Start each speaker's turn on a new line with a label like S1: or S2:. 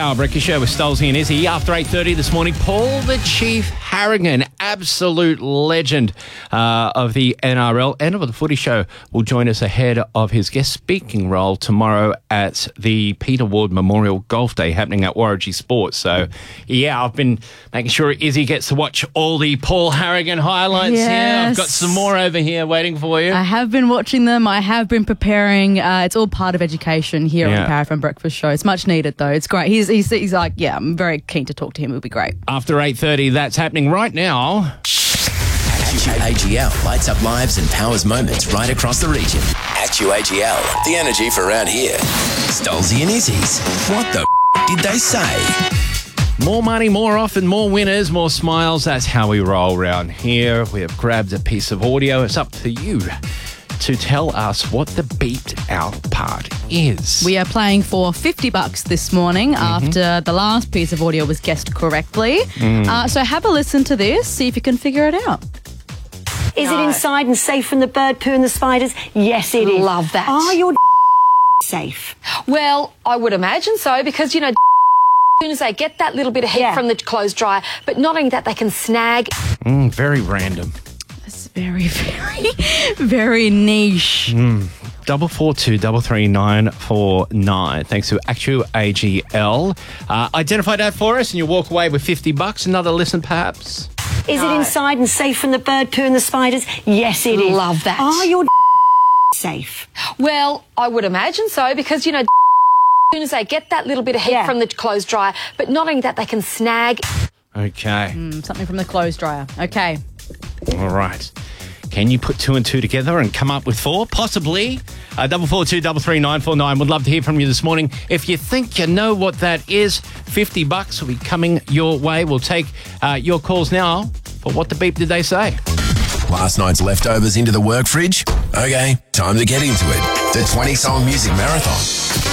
S1: hour breakfast show with Stolzy and Izzy. After 8:30 this morning, Paul the Chief Harrigan, absolute legend of the NRL and of the footy show, will join us ahead of his guest speaking role tomorrow at the Peter Ward Memorial Golf Day happening at Warringah Sports. So, yeah, I've been making sure Izzy gets to watch all the Paul Harrigan highlights here. I've got some more over here waiting for you.
S2: I have been watching them. I have been preparing. It's all part of education here on the Power FM Breakfast Show. It's much needed, though. It's great. He's like, yeah, I'm very keen to talk to him. It'll be great.
S1: After 8:30, that's happening right now.
S3: AGL lights up lives and powers moments right across the region. AGL, the energy for around here. Stolzy and Izzy's. What the did they say?
S1: More money, more often, more winners, more smiles. That's how we roll around here. We have grabbed a piece of audio. It's up to you to tell us what the beeped out part is.
S2: We are playing for $50 this morning after the last piece of audio was guessed correctly. So have a listen to this, see if you can figure it out.
S4: Is it inside and safe from the bird poo and the spiders? Yes, it is.
S5: Love that.
S4: Are your safe?
S5: Well, I would imagine so because, you know, as soon as they get that little bit of heat from the clothes dryer, but not only that, they can snag.
S1: Very random.
S2: It's very, very niche.
S1: 442 33949. Thanks to AGL. Identify that for us and you'll walk away with $50. Another listen, perhaps.
S4: Is it inside and safe from the bird poo and the spiders? Yes, it is.
S5: Love that.
S4: Are your safe?
S5: Well, I would imagine so because, you know, as soon as they get that little bit of heat from the clothes dryer, but not only that, they can snag.
S1: Okay.
S2: Something from the clothes dryer. Okay.
S1: All right. Can you put two and two together and come up with four? Possibly. 442 33949. Would love to hear from you this morning. If you think you know what that is, $50 will be coming your way. We'll take your calls now. But what the beep did they say?
S3: Last night's leftovers into the work fridge? Okay, time to get into it. The 20-song music marathon.